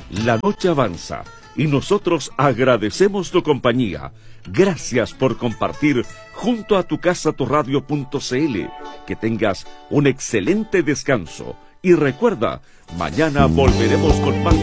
La noche avanza y nosotros agradecemos tu compañía. Gracias por compartir junto a tucasaturadio.cl. Que tengas un excelente descanso y recuerda, mañana volveremos con más